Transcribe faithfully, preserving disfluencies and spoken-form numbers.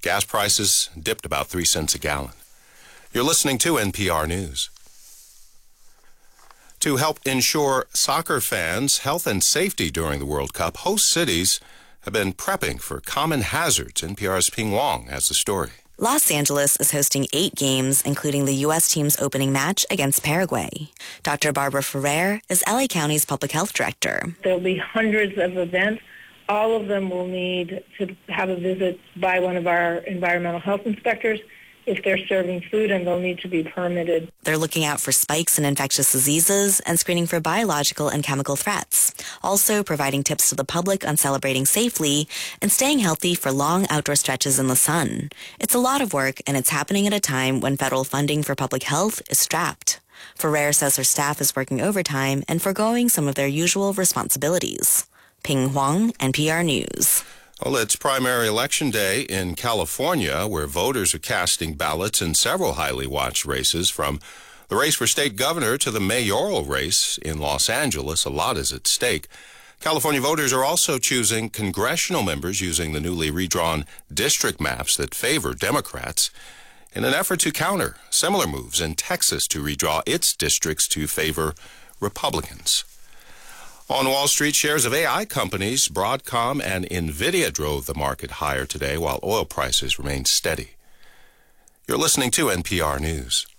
Gas prices dipped about three cents a gallon. You're listening to N P R News. To help ensure soccer fans' health and safety during the World Cup, host cities have been prepping for common hazards. N P R's Ping Wong has the story. Los Angeles is hosting eight games, including the U S team's opening match against Paraguay. Doctor Barbara Ferrer is L A County's public health director. There'll be hundreds of events. All of them will need to have a visit by one of our environmental health inspectors if they're serving food, and they'll need to be permitted. They're looking out for spikes in infectious diseases and screening for biological and chemical threats. Also providing tips to the public on celebrating safely and staying healthy for long outdoor stretches in the sun. It's a lot of work, and it's happening at a time when federal funding for public health is strapped. Ferrer says her staff is working overtime and foregoing some of their usual responsibilities. Ping Huang, N P R News. Well, it's primary election day in California, where voters are casting ballots in several highly watched races, from the race for state governor to the mayoral race in Los Angeles. A lot is at stake. California voters are also choosing congressional members using the newly redrawn district maps that favor Democrats in an effort to counter similar moves in Texas to redraw its districts to favor Republicans. On Wall Street, shares of A I companies Broadcom and NVIDIA drove the market higher today, while oil prices remained steady. You're listening to N P R News.